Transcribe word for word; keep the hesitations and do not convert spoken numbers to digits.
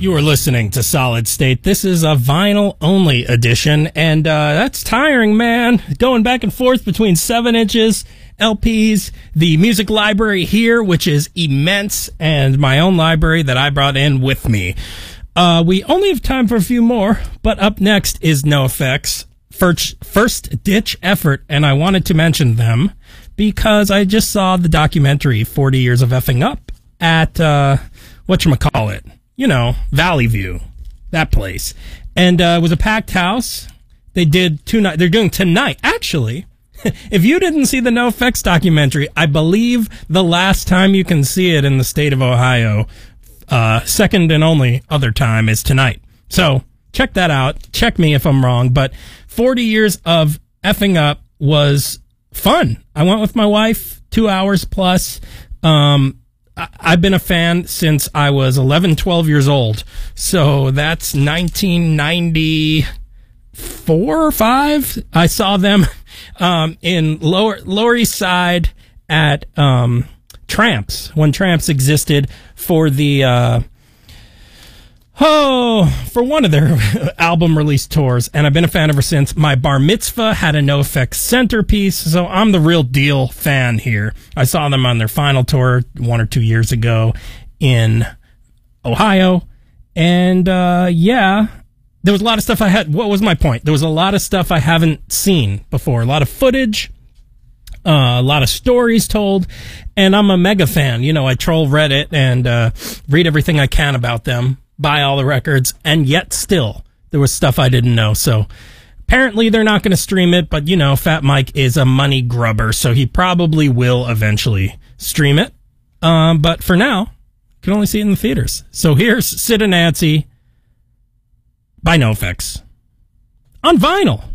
You are listening to Solid State. This is a vinyl-only edition, and uh, that's tiring, man. Going back and forth between seven inches, L Ps, the music library here, which is immense, and my own library that I brought in with me. Uh, we only have time for a few more, but up next is NoFX, first, first ditch effort, and I wanted to mention them because I just saw the documentary forty years of Effing Up at, uh, whatchamacallit, you know, Valley View, that place. And uh, it was a packed house. They did two nights. They're doing tonight. Actually, if you didn't see the NoFX documentary, I believe the last time you can see it in the state of Ohio, uh, second and only other time, is tonight. So check that out. Check me if I'm wrong. But forty years of Effing Up was fun. I went with my wife, two hours plus. Um, I've been a fan since I was eleven, twelve years old. So that's nineteen ninety-four or five. I saw them um, in Lower Lower East Side at um, Tramps, when Tramps existed for the uh, oh for one of their album release tours, and I've been a fan ever since. My bar mitzvah had a NoFX centerpiece, so I'm the real deal fan here. I saw them on their final tour one or two years ago in Ohio, and uh, yeah, there was a lot of stuff I had. What was my point? There was a lot of stuff I haven't seen before, a lot of footage, uh, a lot of stories told, and I'm a mega fan. You know, I troll Reddit and uh, read everything I can about them, buy all the records, and yet still there was stuff I didn't know. So apparently they're not going to stream it, but you know, Fat Mike is a money grubber, so he probably will eventually stream it. Um, but for now, you can only see it in the theaters. So here's Sid and Nancy by NoFX on vinyl.